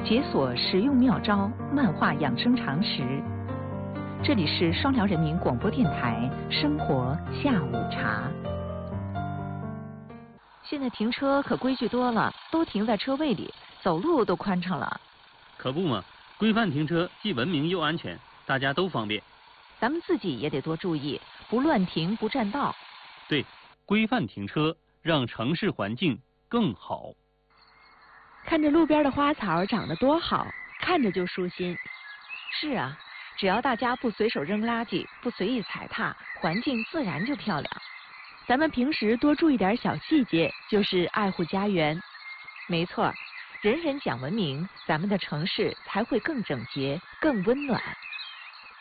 解锁实用妙招，漫画养生常识。这里是双辽人民广播电台生活下午茶。现在停车可规矩多了，都停在车位里，走路都宽敞了。 可不嘛，规范停车既文明又安全，大家都方便。 咱们自己也得多注意，不乱停不占道。 对，规范停车，让城市环境更好。 看着路边的花草长得多好，看着就舒心。 是啊，只要大家不随手扔垃圾，不随意踩踏，环境自然就漂亮。 咱们平时多注意点小细节，就是爱护家园。 没错，人人讲文明，咱们的城市才会更整洁、更温暖。